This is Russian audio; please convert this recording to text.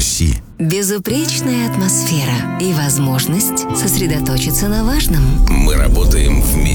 Руси. Безупречная атмосфера и возможность сосредоточиться на важном. Мы работаем вместе.